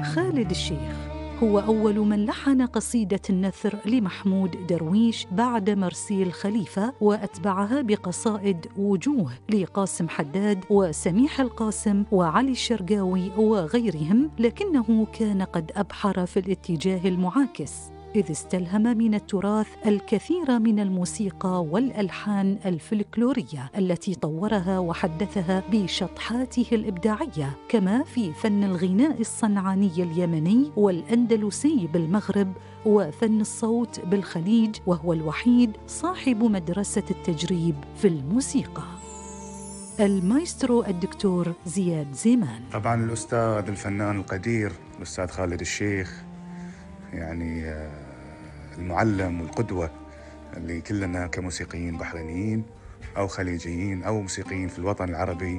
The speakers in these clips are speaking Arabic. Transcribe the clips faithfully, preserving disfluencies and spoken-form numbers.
خالد الشيخ هو أول من لحن قصيدة النثر لمحمود درويش بعد مرسيل خليفة، وأتبعها بقصائد وجوه لقاسم حداد وسميح القاسم وعلي الشرقاوي وغيرهم، لكنه كان قد أبحر في الاتجاه المعاكس، إذ استلهم من التراث الكثير من الموسيقى والألحان الفلكلورية التي طورها وحدثها بشطحاته الإبداعية، كما في فن الغناء الصنعاني اليمني والأندلسي بالمغرب وفن الصوت بالخليج، وهو الوحيد صاحب مدرسة التجريب في الموسيقى. المايسترو الدكتور زياد زيمان. طبعا الأستاذ الفنان القدير الأستاذ خالد الشيخ، يعني المعلم والقدوة اللي كلنا كموسيقيين بحرينيين أو خليجيين أو موسيقيين في الوطن العربي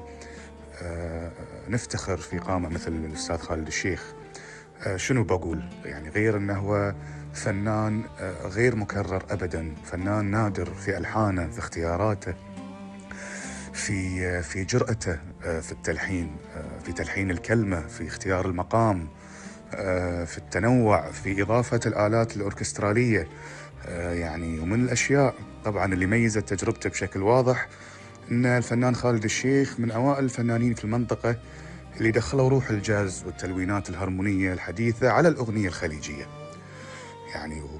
نفتخر في قامة مثل الأستاذ خالد الشيخ. شنو بقول؟ يعني غير أنه هو فنان غير مكرر أبدا، فنان نادر في ألحانه، في اختياراته، في في جرأته في التلحين، في تلحين الكلمة، في اختيار المقام، في التنوع، في إضافة الآلات الأوركسترالية. يعني ومن الأشياء طبعا اللي ميزت تجربته بشكل واضح أن الفنان خالد الشيخ من أوائل الفنانين في المنطقة اللي دخلوا روح الجاز والتلوينات الهرمونية الحديثة على الأغنية الخليجية. يعني